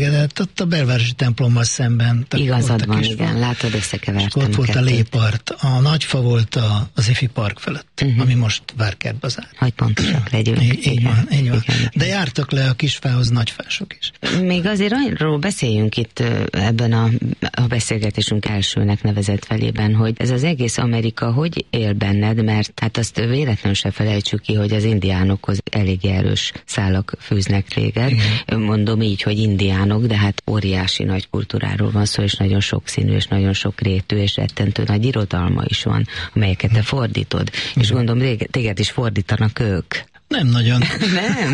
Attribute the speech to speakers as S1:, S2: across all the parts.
S1: Ott a belvárosi templommal szemben.
S2: Igazad van, igen, látod, összekevertem.
S1: Ott volt a Lépart, a Nagyfa volt az Ifi Park felett, ami most Várkert Bazár.
S2: Hogy pontosak legyünk.
S1: Így van. Igen. De jártak le a Kisfához nagyfások is.
S2: Még azért arról beszéljünk itt ebben a beszélgetésünk elsőnek nevezett felében, hogy ez az egész Amerika hogy él benned, mert hát azt véletlenül se felejtsük ki, hogy az indiánokhoz elég erős szálak fűznek téged. Igen. Mondom így, hogy indiánok, de hát óriási nagy kultúráról van szó, és nagyon sokszínű, és nagyon sokrétű, és rettentő nagy irodalma is van, amelyeket te fordítod. És gondolom, téged is fordítanak ők.
S1: Nem nagyon.
S2: Nem?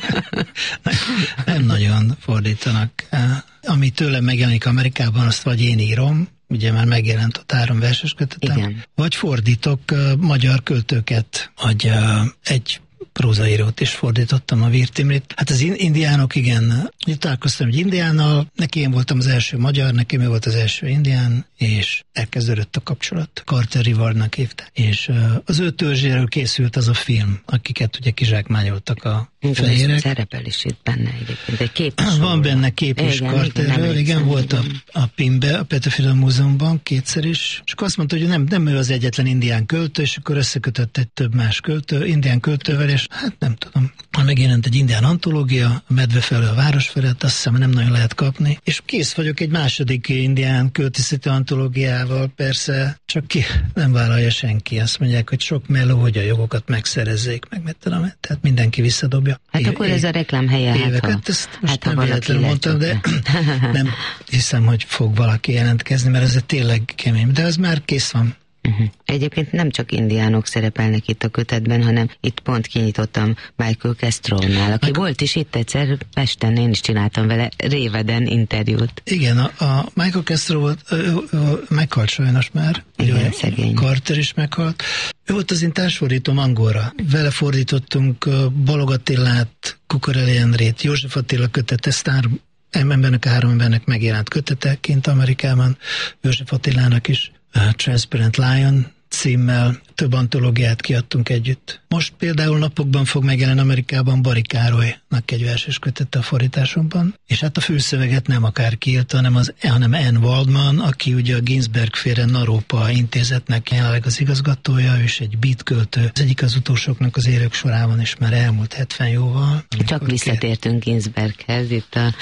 S1: Nem nagyon fordítanak. Ami tőlem megjelenik Amerikában, azt vagy én írom, ugye már megjelent a 3 verses kötetem, igen. Vagy fordítok magyar költőket, vagy egy prózaírót is fordítottam, a Virtimrit. Hát az indiánok, igen, találkoztam egy indiánnal, neki én voltam az első magyar, neki ő volt az első indián, és elkezdődött a kapcsolat. Carter Rivardnak hívták. És az ő törzséről készült az a film, akiket ugye kizsákmányoltak a fehérek.
S2: Szerepel is itt benne egyébként, egy kép is.
S1: Van benne kép is Carterről, igen, volt a PIM-be, a Petőfi Múzeumban kétszer is, és akkor azt mondta, hogy nem ő az egyetlen indián költő, és akkor összekötött egy több más indián költővel, és hát nem tudom. Megjelent egy indián antológia, a Medve felől a város felett, azt hiszem nem nagyon lehet kapni, és kész vagyok egy második indián költészeti antológiával, persze, csak ki nem vállalja senki. Azt mondják, hogy sok meló, hogy a jogokat megszerezzék, meg mit tudom, tehát mindenki visszadobja.
S2: Hát akkor ez a reklám helye,
S1: ezt most nem véletlenül mondtam, de nem hiszem, hogy fog valaki jelentkezni, mert ez tényleg kemény, de ez már kész van.
S2: Egyébként nem csak indiánok szerepelnek itt a kötetben, hanem itt pont kinyitottam Michael Castronál, aki volt is itt egyszer Pesten, én is csináltam vele réveden interjút.
S1: Igen, a Michael Castro volt, meghalt sajnos már.
S2: Igen, szegény.
S1: Carter is meghalt. Ő volt az én társfordítóm angolra. Vele fordítottunk Balog Attilát, Kukorelli Endrét, József Attila kötete, embernek, a 3 embernek megjelent köteteként Amerikában, József Attilának is. Transparent Lion címmel több antológiát kiadtunk együtt. Most például napokban fog megjelenni Amerikában Bari Károlynak egy verses kötete a fordításomban, és hát a főszöveget nem akárki írta, hanem Ann Waldman, aki ugye a Ginsberg-féle Naropa intézetnek jelenleg az igazgatója, és egy beat költő. Ez egyik az utolsóknak az élők sorában is már elmúlt 70 jóval.
S2: Csak visszatértünk Ginsberghez itt a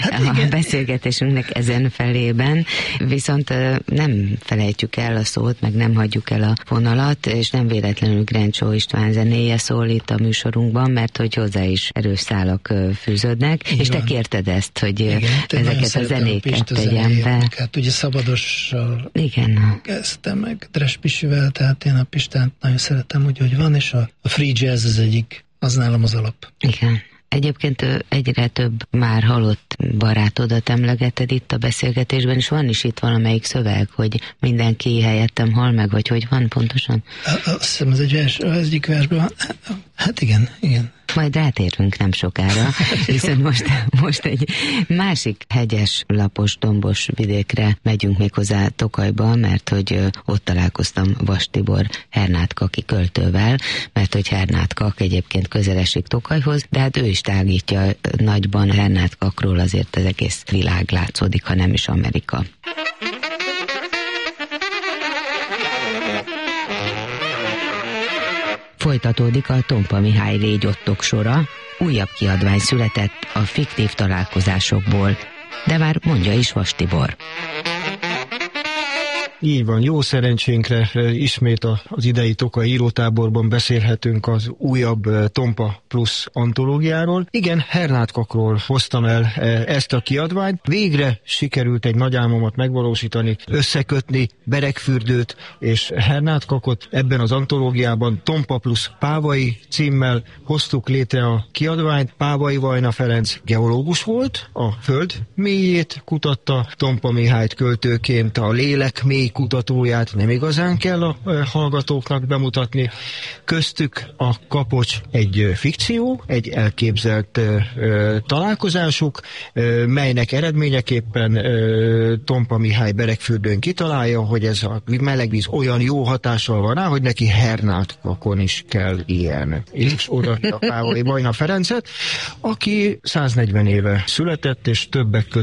S2: beszélgetésünknek ezen felében, viszont nem felejtjük el a szót, meg nem hagyjuk el a vonalat, és nem véletlenül Grencsó István zenéje szól itt a műsorunkban, mert hogy hozzá is erős szálak fűződnek, és te kérted ezt, hogy ezeket a zenéket tegyem be.
S1: Hát ugye Szabadossal
S2: igen.
S1: kezdtem meg, Dres Pisivel, tehát én a Pistánt nagyon szeretem úgy, hogy van, és a free jazz az egyik, az nálam az alap.
S2: Igen. Egyébként egyre több már halott barátodat emlegeted itt a beszélgetésben, és van is itt valamelyik szöveg, hogy mindenki helyettem hal meg, vagy hogy van pontosan?
S1: Azt hiszem, ez egy vers, az egyik versben. Hát igen.
S2: Majd rátérünk nem sokára, hiszen most egy másik hegyes, lapos, dombos vidékre megyünk még hozzá Tokajba, mert hogy ott találkoztam Vas Tibor Hernát Kaki költővel, mert hogy Hernát Kak egyébként közel esik Tokajhoz, de hát ő is tágítja nagyban Hernát Kakról, azért az egész világ látszódik, ha nem is Amerika. Folytatódik a Tompa Mihály légyottok sora, újabb kiadvány született a fiktív találkozásokból, de már mondja is Vas Tibor.
S3: Így van, jó szerencsénkre ismét az idei Tokaj írótáborban beszélhetünk az újabb Tompa Plus antológiáról. Igen, Hernát Kakról hoztam el ezt a kiadványt. Végre sikerült egy nagy álmomat megvalósítani, összekötni Beregfürdőt és Hernát Kakot. Ebben az antológiában Tompa Plus Pávai címmel hoztuk létre a kiadványt. Pávai Vajna Ferenc geológus volt, a föld mélyét kutatta, Tompa Mihályt költőként a lélek mélyét régkutatóját nem igazán kell a hallgatóknak bemutatni. Köztük a Kapocs egy fikció, egy elképzelt találkozásuk, melynek eredményeképpen Tompa Mihály Beregfürdőn kitalálja, hogy ez a melegvíz olyan jó hatással van rá, hogy neki Hernátkakon is kell ilyen. És oda a Károly Vajna Ferencet, aki 140 éve született, és többek között